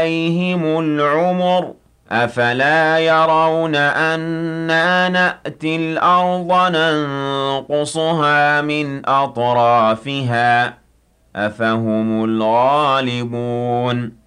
عليهم العمر أفلا يرون أنا نأتي الأرض ننقصها من أطرافها أفهم الغالبون